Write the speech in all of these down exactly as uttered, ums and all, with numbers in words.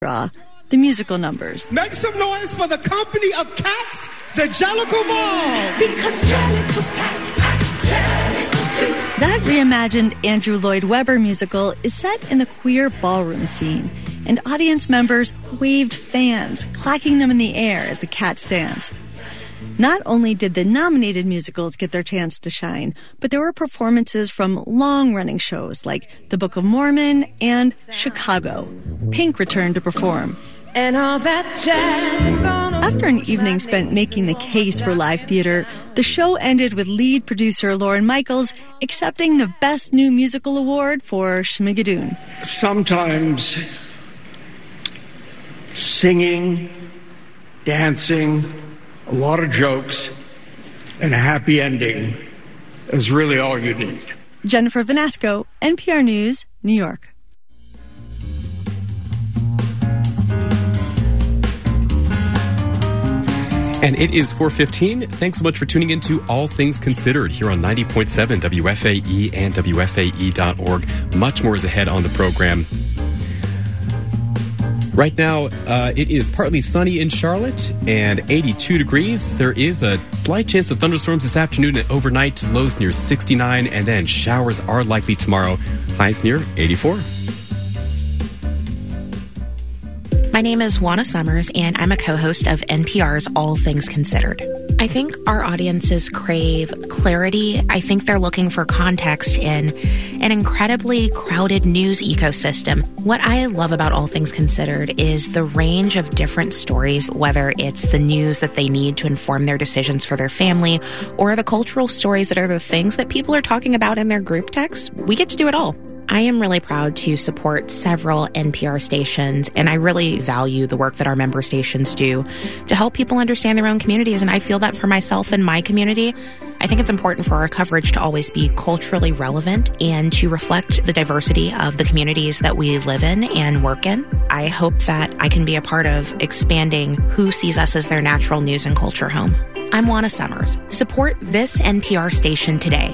Orchestra, the musical numbers. Make some noise for the company of cats, the Jellicle Ball. Because Jellicles cat, Jellicles too. That reimagined Andrew Lloyd Webber musical is set in the queer ballroom scene, and audience members waved fans, clacking them in the air as the cats danced. Not only did the nominated musicals get their chance to shine, but there were performances from long-running shows like The Book of Mormon and Chicago. Pink returned to perform. And all that jazz and gonna After an evening spent making the case for live theater, the show ended with lead producer Lorne Michaels accepting the Best New Musical Award for Schmigadoon. Sometimes singing, dancing, a lot of jokes, and a happy ending is really all you need. Jennifer Vanasco, N P R News, New York. And it is four fifteen. Thanks so much for tuning in to All Things Considered here on ninety point seven W F A E and W F A E dot org. Much more is ahead on the program. Right now, uh, it is partly sunny in Charlotte and eighty-two degrees. There is a slight chance of thunderstorms this afternoon and overnight, lows near sixty-nine, and then showers are likely tomorrow, highs near eighty-four. My name is Juana Summers, and I'm a co-host of N P R's All Things Considered. I think our audiences crave clarity. I think they're looking for context in an incredibly crowded news ecosystem. What I love about All Things Considered is the range of different stories, whether it's the news that they need to inform their decisions for their family, or the cultural stories that are the things that people are talking about in their group texts. We get to do it all. I am really proud to support several N P R stations, and I really value the work that our member stations do to help people understand their own communities, and I feel that for myself and my community. I think it's important for our coverage to always be culturally relevant and to reflect the diversity of the communities that we live in and work in. I hope that I can be a part of expanding who sees us as their natural news and culture home. I'm Juana Summers. Support this N P R station today.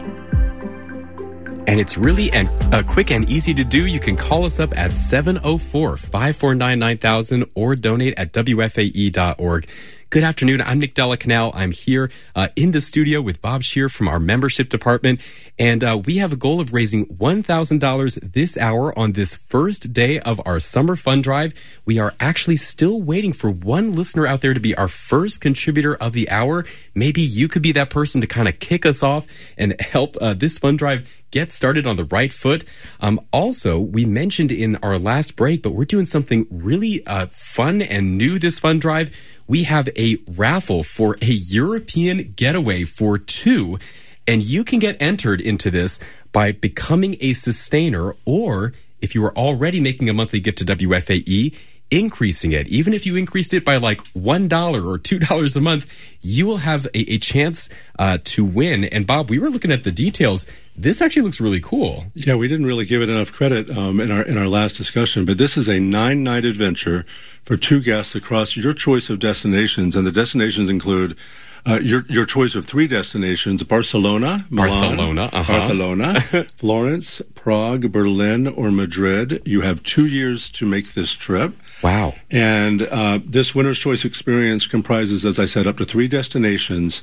And it's really an, uh, quick and easy to do. You can call us up at seven oh four, five four nine, nine thousand or donate at W F A E dot org. Good afternoon. I'm Nick Della Canal. I'm here uh, in the studio with Bob Scheer from our membership department. And uh, we have a goal of raising one thousand dollars this hour on this first day of our summer fund drive. We are actually still waiting for one listener out there to be our first contributor of the hour. Maybe you could be that person to kind of kick us off and help uh, this fund drive get started on the right foot. Um, also, we mentioned in our last break, but we're doing something really uh, fun and new this fund drive. We have a raffle for a European getaway for two, and you can get entered into this by becoming a sustainer, or if you are already making a monthly gift to W F A E, increasing it. Even if you increased it by like one dollar or two dollars a month, you will have a, a chance uh, to win. And Bob, we were looking at the details. This actually looks really cool. Yeah, we didn't really give it enough credit um, in our in our last discussion, but this is a nine-night adventure for two guests across your choice of destinations, and the destinations include uh, your your choice of three destinations: Barcelona, Milan, Barcelona, uh-huh. Barcelona, Florence, Prague, Berlin, or Madrid. You have two years to make this trip. Wow! And uh, this winner's choice experience comprises, as I said, up to three destinations,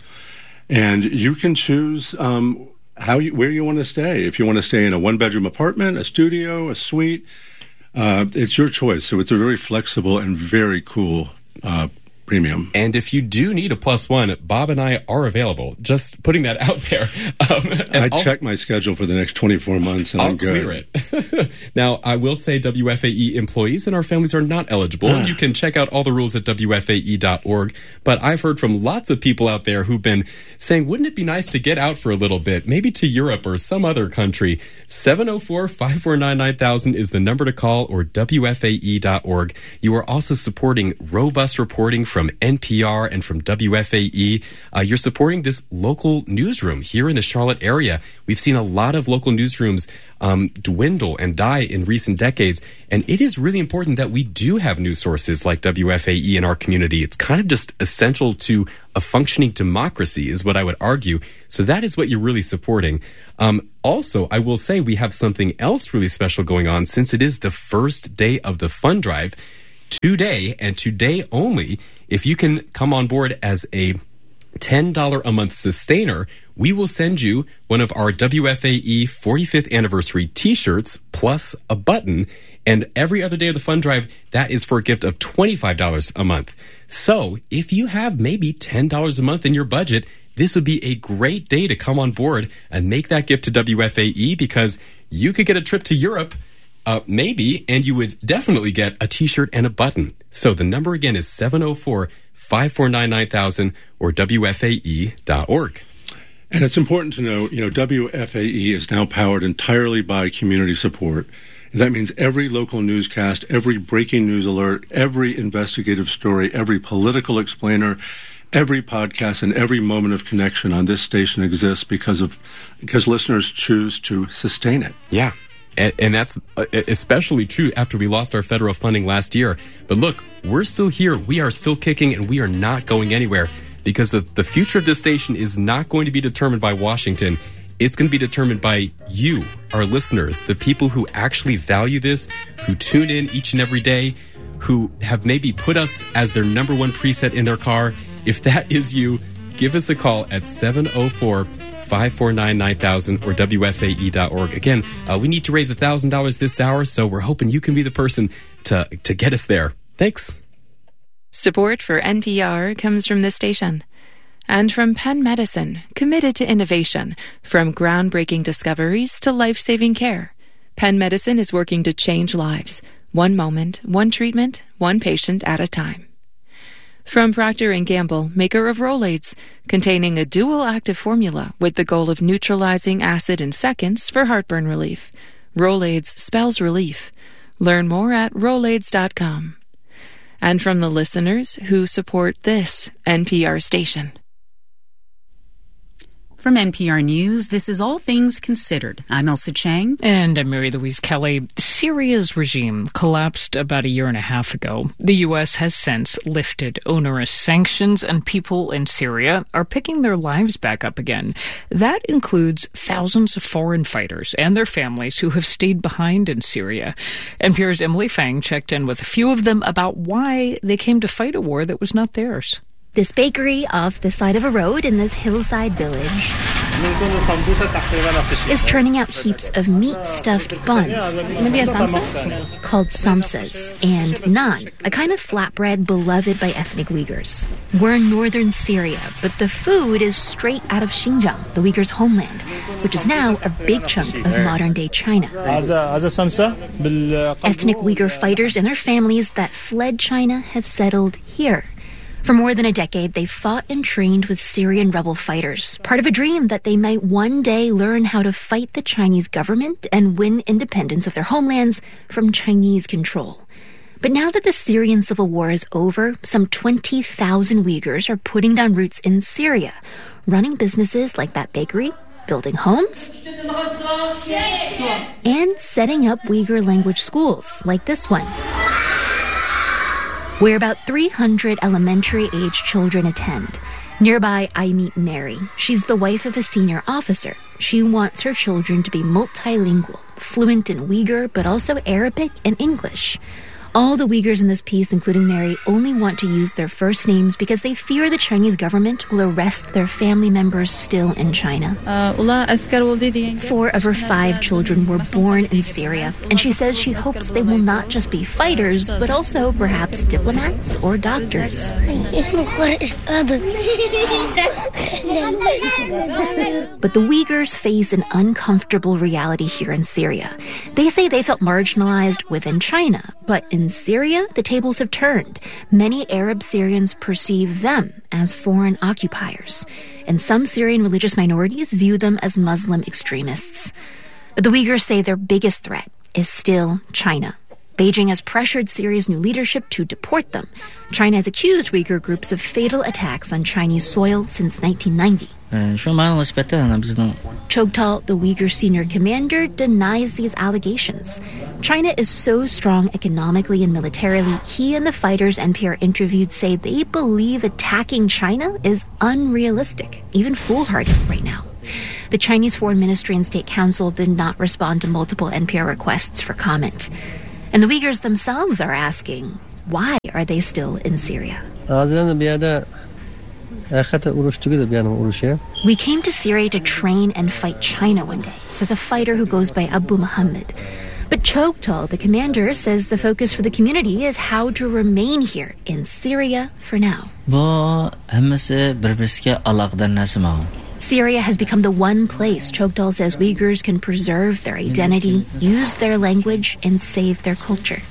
and you can choose. Um, How you, where you want to stay. If you want to stay in a one-bedroom apartment, a studio, a suite, uh, it's your choice. So it's a very flexible and very cool uh, premium. And if you do need a plus one, Bob and I are available. Just putting that out there. Um, I I'll, check my schedule for the next twenty-four months, and I'll I'm good. clear it. Now, I will say W F A E employees and our families are not eligible. And you can check out all the rules at W F A E dot org. But I've heard from lots of people out there who've been saying, wouldn't it be nice to get out for a little bit, maybe to Europe or some other country? seven oh four, five four nine, nine thousand is the number to call, or W F A E dot org. You are also supporting robust reporting from N P R and from W F A E. Uh, you're supporting this local newsroom here in the Charlotte area. We've seen a lot of local newsrooms um, dwindle and die in recent decades, and it is really important that we do have news sources like W F A E in our community. It's kind of just essential to a functioning democracy, is what I would argue. So that is what you're really supporting. Um, also, I will say we have something else really special going on since it is the first day of the fund drive. today, and today only, if you can come on board as a ten dollars a month sustainer, we will send you one of our W F A E forty-fifth anniversary t-shirts plus a button. And every other day of the fund drive, that is for a gift of twenty-five dollars a month. So if you have maybe ten dollars a month in your budget, this would be a great day to come on board and make that gift to W F A E, because you could get a trip to Europe, uh, maybe, and you would definitely get a t-shirt and a button. So the number again is seven oh four, five four nine, nine thousand or W F A E dot org. And it's important to know, you know, W F A E is now powered entirely by community support. That means every local newscast, every breaking news alert, every investigative story, every political explainer, every podcast, and every moment of connection on this station exists because of because listeners choose to sustain it. Yeah. And, and that's especially true after we lost our federal funding last year. But look, we're still here. We are still kicking, and we are not going anywhere, because the, the future of this station is not going to be determined by Washington. It's going to be determined by you, our listeners, the people who actually value this, who tune in each and every day, who have maybe put us as their number one preset in their car. If that is you, give us a call at seven oh four, five four nine, nine thousand or W F A E dot org. Again, uh, we need to raise one thousand dollars this hour, so we're hoping you can be the person to, to get us there. Thanks. Support for N P R comes from this station. And from Penn Medicine, committed to innovation, from groundbreaking discoveries to life-saving care. Penn Medicine is working to change lives, one moment, one treatment, one patient at a time. From Procter and Gamble, maker of Rolaids, containing a dual-active formula with the goal of neutralizing acid in seconds for heartburn relief. Rolaids spells relief. Learn more at rolaids dot com. And from the listeners who support this N P R station. From N P R News, this is All Things Considered. I'm Elsa Chang. And I'm Mary Louise Kelly. Syria's regime collapsed about a year and a half ago. The U S has since lifted onerous sanctions, and people in Syria are picking their lives back up again. That includes thousands of foreign fighters and their families who have stayed behind in Syria. N P R's Emily Fang checked in with a few of them about why they came to fight a war that was not theirs. This bakery off the side of a road in this hillside village is turning out heaps of meat-stuffed buns, maybe a samsa, called samsas, and naan, a kind of flatbread beloved by ethnic Uyghurs. We're in northern Syria, but the food is straight out of Xinjiang, the Uyghurs' homeland, which is now a big chunk of modern-day China. Ethnic Uyghur fighters and their families that fled China have settled here. For more than a decade, they fought and trained with Syrian rebel fighters, part of a dream that they might one day learn how to fight the Chinese government and win independence of their homelands from Chinese control. But now that the Syrian civil war is over, some twenty thousand Uyghurs are putting down roots in Syria, running businesses like that bakery, building homes, and setting up Uyghur language schools like this one, where about three hundred elementary-age children attend. Nearby, I meet Mary. She's the wife of a senior officer. She wants her children to be multilingual, fluent in Uyghur, but also Arabic and English. All the Uyghurs in this piece, including Mary, only want to use their first names because they fear the Chinese government will arrest their family members still in China. Four of her five children were born in Syria, and she says she hopes they will not just be fighters, but also perhaps diplomats or doctors. But the Uyghurs face an uncomfortable reality here in Syria. They say they felt marginalized within China, but in In Syria, the tables have turned. Many Arab Syrians perceive them as foreign occupiers, and some Syrian religious minorities view them as Muslim extremists. But the Uyghurs say their biggest threat is still China. Beijing has pressured Syria's new leadership to deport them. China has accused Uyghur groups of fatal attacks on Chinese soil since nineteen ninety. Chogtal, the Uyghur senior commander, denies these allegations. China is so strong economically and militarily, he and the fighters N P R interviewed say they believe attacking China is unrealistic, even foolhardy right now. The Chinese Foreign Ministry and State Council did not respond to multiple N P R requests for comment. And the Uyghurs themselves are asking, Why are they still in Syria? We came to Syria to train and fight China one day, says a fighter who goes by Abu Muhammad. But Choktal, the commander, says the focus for the community is how to remain here in Syria for now. Syria has become the one place, Choktal says, Uyghurs can preserve their identity, use their language, and save their culture.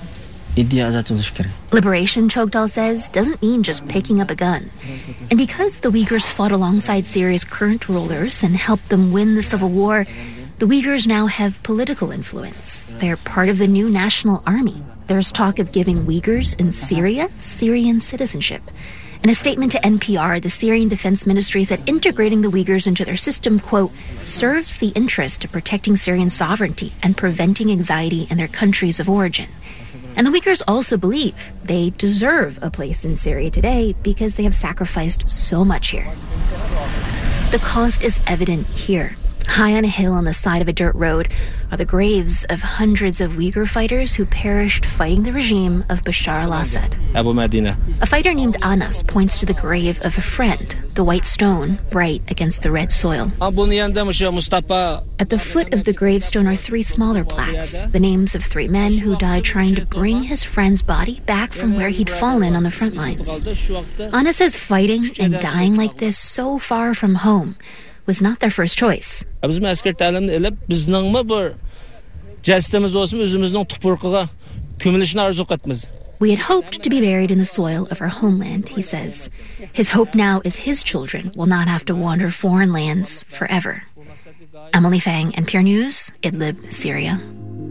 Liberation, Choktal says, doesn't mean just picking up a gun. And because the Uyghurs fought alongside Syria's current rulers and helped them win the civil war, the Uyghurs now have political influence. They're part of the new national army. There's talk of giving Uyghurs in Syria Syrian citizenship. In a statement to N P R, the Syrian Defense Ministry said integrating the Uyghurs into their system, quote, serves the interest of protecting Syrian sovereignty and preventing anxiety in their countries of origin. And the Uyghurs also believe they deserve a place in Syria today because they have sacrificed so much here. The cost is evident here. High on a hill on the side of a dirt road are the graves of hundreds of Uyghur fighters who perished fighting the regime of Bashar al-Assad. Abu Madina. A fighter named Anas points to the grave of a friend, the white stone bright against the red soil. At the foot of the gravestone are three smaller plaques, the names of three men who died trying to bring his friend's body back from where he'd fallen on the front lines. Anas says fighting and dying like this so far from home was not their first choice. We had hoped to be buried in the soil of our homeland, he says. His hope now is his children will not have to wander foreign lands forever. Emily Fang, N P R News, Idlib, Syria.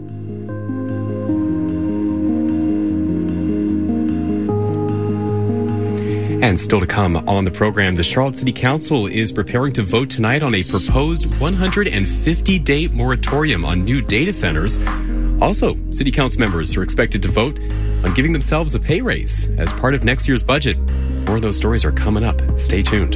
And still to come on the program, the Charlotte City Council is preparing to vote tonight on a proposed one hundred fifty day moratorium on new data centers. Also, City Council members are expected to vote on giving themselves a pay raise as part of next year's budget. More of those stories are coming up. Stay tuned.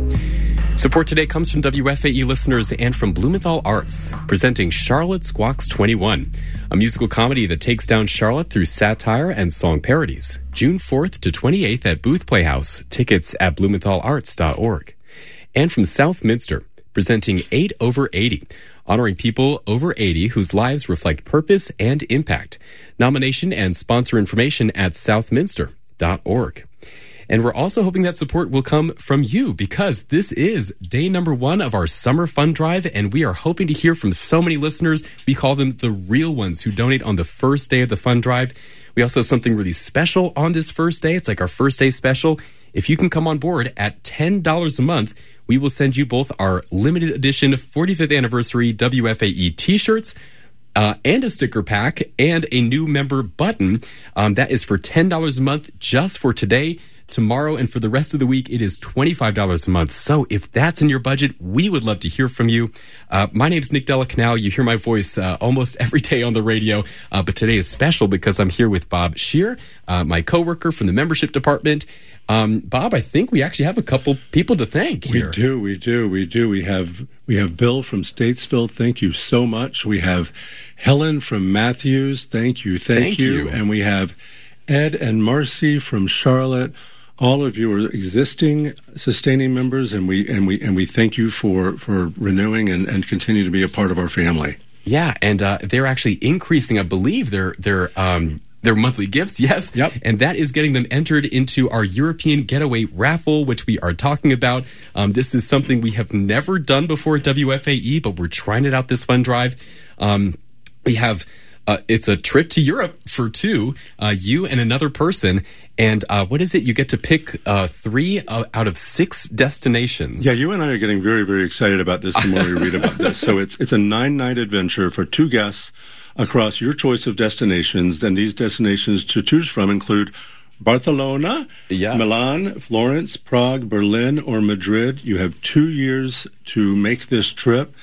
Support today comes from W F A E listeners and from Blumenthal Arts, presenting Charlotte Squawks twenty-one, a musical comedy that takes down Charlotte through satire and song parodies. June fourth to twenty-eighth at Booth Playhouse. Tickets at blumenthal arts dot org. And from Southminster, presenting eight over eighty, honoring people over eighty whose lives reflect purpose and impact. Nomination and sponsor information at southminster dot org. And we're also hoping that support will come from you because this is day number one of our summer fund drive, and we are hoping to hear from so many listeners. We call them the real ones who donate on the first day of the fund drive. We also have something really special on this first day. It's like our first day special. If you can come on board at ten dollars a month, we will send you both our limited edition forty-fifth anniversary W F A E t-shirts, Uh, and a sticker pack and a new member button. Um, that is for ten dollars a month just for today, tomorrow, and for the rest of the week. It is twenty-five dollars a month. So if that's in your budget, we would love to hear from you. Uh, my name's Nick Della Canal. You hear my voice uh, almost every day on the radio, uh, but today is special because I'm here with Bob Shear, uh, my coworker from the membership department. Um, Bob, I think we actually have a couple people to thank here. We do, we do, we do. We have we have Bill from Statesville. Thank you so much. We have Helen from Matthews. Thank you, thank, thank you. you. And we have Ed and Marcy from Charlotte. All of you are existing sustaining members, and we and we and we thank you for for renewing and, and continue to be a part of our family. Yeah, and uh, they're actually increasing, I believe, their their um, their monthly gifts. Yes, yep. And that is getting them entered into our European Getaway raffle, which we are talking about. Um, this is something we have never done before at W F A E, but we're trying it out this fun drive. Um, we have. Uh, it's a trip to Europe for two, uh, you and another person. And uh, what is it? You get to pick uh, three uh, out of six destinations. Yeah, you and I are getting very, very excited about this the more we read about this. So it's it's a nine-night adventure for two guests across your choice of destinations. And these destinations to choose from include Barcelona, yeah. Milan, Florence, Prague, Berlin, or Madrid. You have two years to make this trip.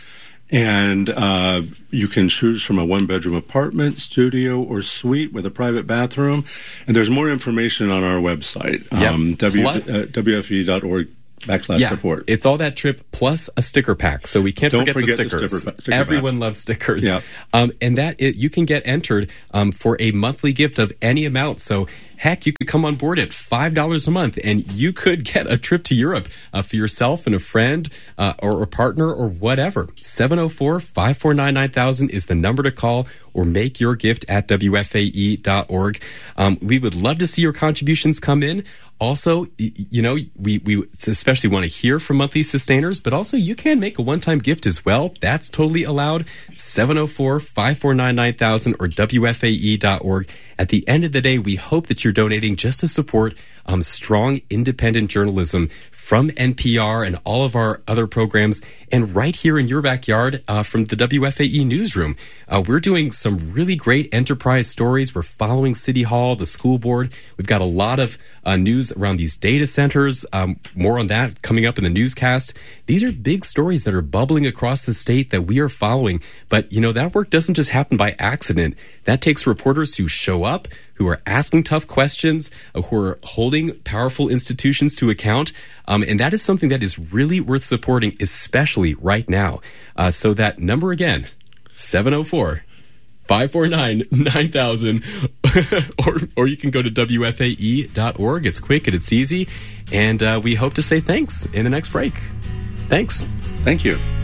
And uh, you can choose from a one-bedroom apartment, studio, or suite with a private bathroom. And there's more information on our website, yep. um, w, uh, W F E dot org backslash yeah, support. It's all that trip plus a sticker pack. So we can't Don't forget, forget the stickers. The sticker, sticker Everyone pack. loves stickers. Yeah. Um, and that it, you can get entered um, for a monthly gift of any amount. So Heck, you could come on board at five dollars a month and you could get a trip to Europe uh, for yourself and a friend uh, or a partner or whatever. seven oh four, five four nine, nine thousand is the number to call, or make your gift at W F A E dot org. Um, we would love to see your contributions come in. Also, you know, we, we especially want to hear from monthly sustainers, but also you can make a one-time gift as well. That's totally allowed. seven oh four, five four nine, nine thousand or W F A E dot org. At the end of the day, we hope that you're donating just to support um, strong, independent journalism from N P R and all of our other programs, and right here in your backyard uh, from the W F A E newsroom. Uh, we're doing some really great enterprise stories. We're following City Hall, the school board. We've got a lot of uh, news around these data centers. Um, more on that coming up in the newscast. These are big stories that are bubbling across the state that we are following. But, you know, that work doesn't just happen by accident. That takes reporters who show up, who are asking tough questions, uh, who are holding powerful institutions to account. Um, and that is something that is really worth supporting, especially right now. Uh, so that number again, seven oh four, five four nine, nine thousand, or, or you can go to W F A E dot org. It's quick and it's easy. And uh, we hope to say thanks in the next break. Thanks. Thank you.